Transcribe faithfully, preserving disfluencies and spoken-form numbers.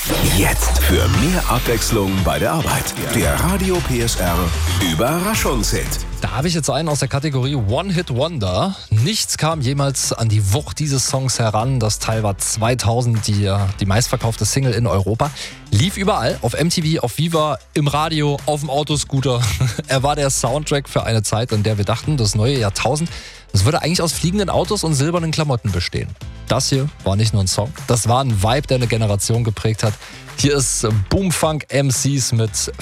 Jetzt für mehr Abwechslung bei der Arbeit. Der Radio P S R Überraschungshit. Da habe ich jetzt einen aus der Kategorie One-Hit-Wonder. Nichts kam jemals an die Wucht dieses Songs heran. Das Teil war zweitausend die, die meistverkaufte Single in Europa. Lief überall, auf M T V, auf Viva, im Radio, auf dem Autoscooter. Er war der Soundtrack für eine Zeit, in der wir dachten, das neue Jahrtausend, das würde eigentlich aus fliegenden Autos und silbernen Klamotten bestehen. Das hier war nicht nur ein Song, das war ein Vibe, der eine Generation geprägt hat. Hier ist Boomfunk M Cs mit